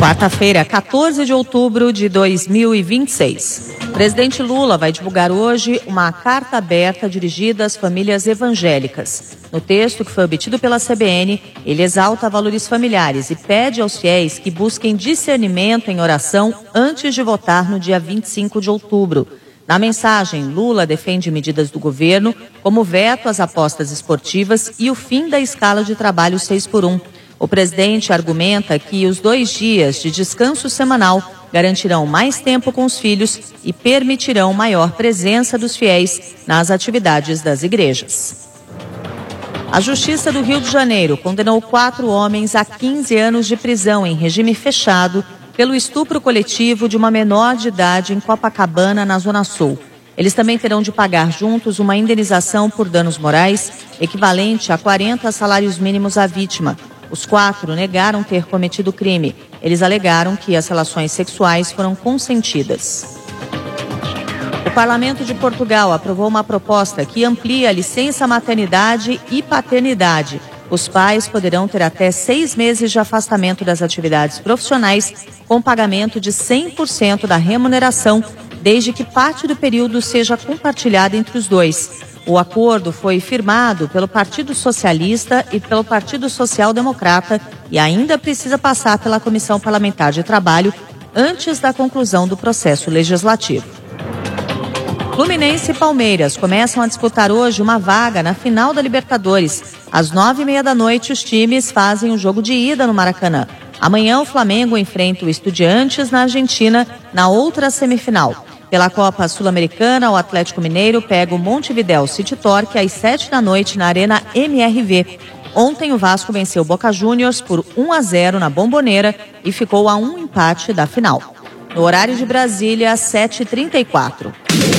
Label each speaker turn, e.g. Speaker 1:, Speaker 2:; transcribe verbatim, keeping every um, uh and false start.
Speaker 1: Quarta-feira, quatorze de outubro de dois mil e vinte e seis. O presidente Lula vai divulgar hoje uma carta aberta dirigida às famílias evangélicas. No texto que foi obtido pela C B N, ele exalta valores familiares e pede aos fiéis que busquem discernimento em oração antes de votar no dia vinte e cinco de outubro. Na mensagem, Lula defende medidas do governo, como veto às apostas esportivas e o fim da escala de trabalho seis por um. O presidente argumenta que os dois dias de descanso semanal garantirão mais tempo com os filhos e permitirão maior presença dos fiéis nas atividades das igrejas. A Justiça do Rio de Janeiro condenou quatro homens a quinze anos de prisão em regime fechado pelo estupro coletivo de uma menor de idade em Copacabana, na Zona Sul. Eles também terão de pagar juntos uma indenização por danos morais equivalente a quarenta salários mínimos à vítima. Os quatro negaram ter cometido o crime. Eles alegaram que as relações sexuais foram consentidas. O Parlamento de Portugal aprovou uma proposta que amplia a licença maternidade e paternidade. Os pais poderão ter até seis meses de afastamento das atividades profissionais com pagamento de cem por cento da remuneração, desde que parte do período seja compartilhada entre os dois. O acordo foi firmado pelo Partido Socialista e pelo Partido Social Democrata e ainda precisa passar pela Comissão Parlamentar de Trabalho antes da conclusão do processo legislativo. Fluminense e Palmeiras começam a disputar hoje uma vaga na final da Libertadores. Às nove e meia da noite, os times fazem o jogo de ida no Maracanã. Amanhã, o Flamengo enfrenta o Estudiantes na Argentina, na outra semifinal. Pela Copa Sul-Americana, o Atlético Mineiro pega o Montevidéu City Torque às sete da noite na Arena M R V. Ontem, o Vasco venceu o Boca Juniors por um a zero na Bombonera e ficou a um empate da final. No horário de Brasília, às sete e trinta e quatro.